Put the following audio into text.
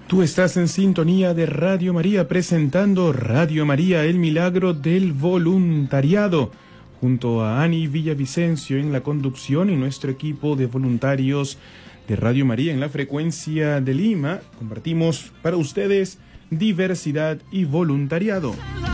Tú estás en sintonía de Radio María, presentando Radio María, el milagro del voluntariado, junto a Ani Villavicencio en la conducción y nuestro equipo de voluntarios de Radio María en la frecuencia de Lima. Compartimos para ustedes diversidad y voluntariado.